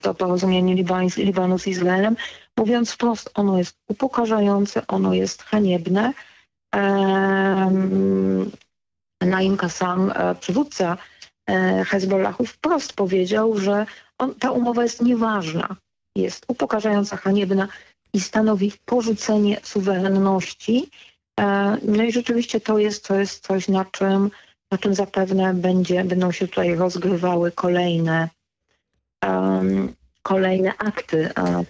to porozumienie Libanu z Izraelem, mówiąc wprost, ono jest upokarzające, ono jest haniebne. Naim Kassam, przywódca Hezbollahu, wprost powiedział, że ta umowa jest nieważna, jest upokarzająca, haniebna i stanowi porzucenie suwerenności. No i rzeczywiście to jest coś, na czym zapewne będą się tutaj rozgrywały kolejne akty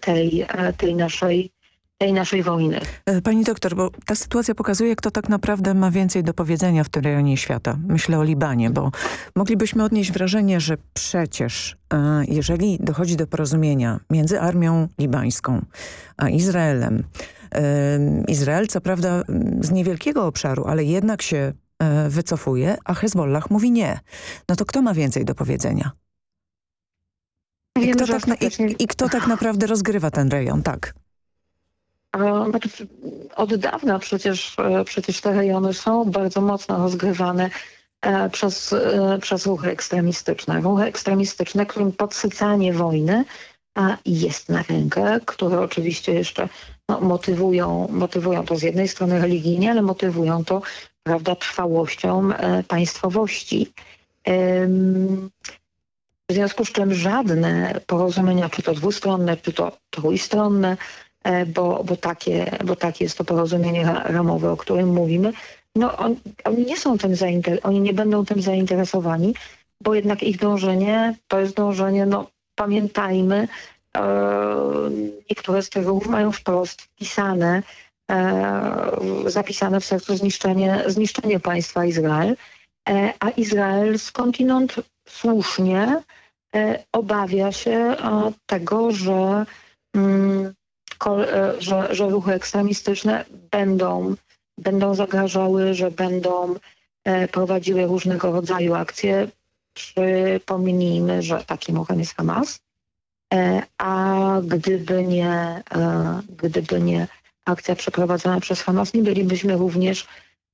tej naszej wojny. Pani doktor, bo ta sytuacja pokazuje, kto tak naprawdę ma więcej do powiedzenia w tym rejonie świata. Myślę o Libanie, bo moglibyśmy odnieść wrażenie, że przecież jeżeli dochodzi do porozumienia między armią libańską a Izraelem, Izrael co prawda z niewielkiego obszaru, ale jednak się wycofuje, a Hezbollah mówi nie. No to kto ma więcej do powiedzenia? I kto tak naprawdę rozgrywa ten rejon, tak? Od dawna przecież te rejony są bardzo mocno rozgrywane przez ruchy ekstremistyczne. Ruchy ekstremistyczne, którym podsycanie wojny jest na rękę, które oczywiście jeszcze motywują to z jednej strony religijnie, ale motywują to, prawda, trwałością państwowości. W związku z czym żadne porozumienia, czy to dwustronne, czy to trójstronne, bo takie jest to porozumienie ramowe, o którym mówimy, no oni nie są tym oni nie będą tym zainteresowani, bo jednak ich dążenie to jest dążenie, no pamiętajmy, niektóre z tych ruchów mają wprost zapisane w sercu zniszczenie państwa Izrael, a Izrael skądinąd słusznie obawia się tego, że ruchy ekstremistyczne będą zagrażały, że będą prowadziły różnego rodzaju akcje. Przypomnijmy, że takim ruchem jest Hamas, a gdyby nie akcja przeprowadzona przez Hamas, nie bylibyśmy również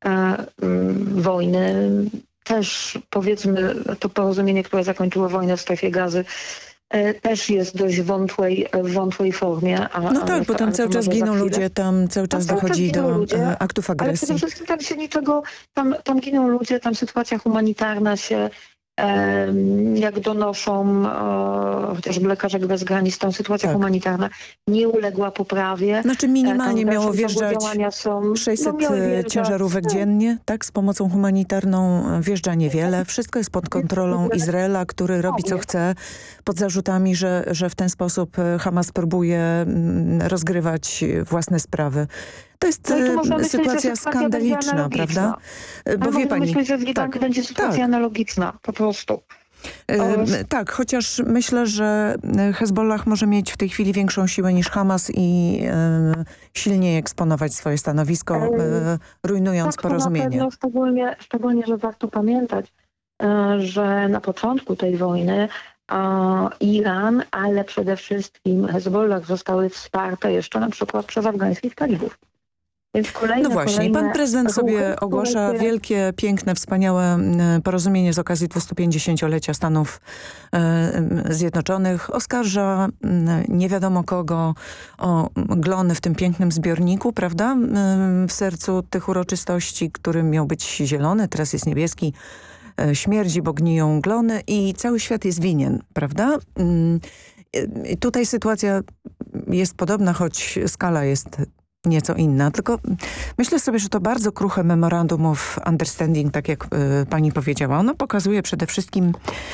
wojny. Też powiedzmy, to porozumienie, które zakończyło wojnę w strefie Gazy, też jest dość wątłej formie. No tak, bo tam cały czas giną ludzie, tam cały czas dochodzi do aktów agresji. Ale przede wszystkim tam się tam giną ludzie, tam sytuacja humanitarna się, jak donoszą chociażby Lekarze Bez Granic, tam sytuacja humanitarna nie uległa poprawie. Znaczy minimalnie miało wjeżdżać 600 ciężarówek dziennie, tak? Z pomocą humanitarną wjeżdża niewiele. Wszystko jest pod kontrolą Izraela, który robi co chce pod zarzutami, że w ten sposób Hamas próbuje rozgrywać własne sprawy. To jest sytuacja skandaliczna, prawda? Bo wie pani, myślę, że w Libanie będzie sytuacja analogiczna, po prostu. Tak, chociaż myślę, że Hezbollah może mieć w tej chwili większą siłę niż Hamas i silniej eksponować swoje stanowisko, rujnując porozumienie. Na pewno, szczególnie, że warto pamiętać, że na początku tej wojny Iran, ale przede wszystkim Hezbollah zostały wsparte jeszcze na przykład przez afgańskich talibów. No właśnie, pan prezydent sobie ogłasza wielkie, piękne, wspaniałe porozumienie z okazji 250-lecia Stanów Zjednoczonych. Oskarża nie wiadomo kogo o glony w tym pięknym zbiorniku, prawda? W sercu tych uroczystości, którym miał być zielony, teraz jest niebieski. Śmierdzi, bo gniją glony i cały świat jest winien, prawda? Tutaj sytuacja jest podobna, choć skala jest nieco inna, tylko myślę sobie, że to bardzo kruche Memorandum of Understanding, tak jak pani powiedziała, ono pokazuje przede wszystkim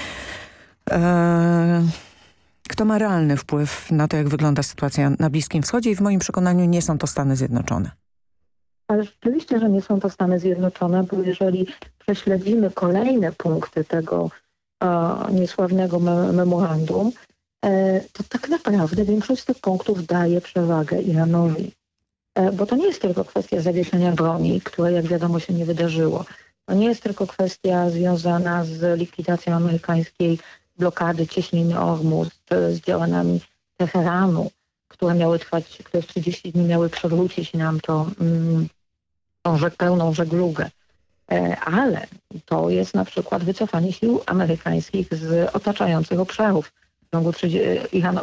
kto ma realny wpływ na to, jak wygląda sytuacja na Bliskim Wschodzie i w moim przekonaniu nie są to Stany Zjednoczone. Ale rzeczywiście, że nie są to Stany Zjednoczone, bo jeżeli prześledzimy kolejne punkty tego niesławnego memorandum, to tak naprawdę większość z tych punktów daje przewagę Iranowi. Bo to nie jest tylko kwestia zawieszenia broni, które jak wiadomo się nie wydarzyło. To nie jest tylko kwestia związana z likwidacją amerykańskiej blokady cieśniny Ormus, z działaniami Teheranu, które miały trwać, które w 30 dni miały przywrócić nam tą pełną żeglugę. Ale to jest na przykład wycofanie sił amerykańskich z otaczających obszarów ciągu ich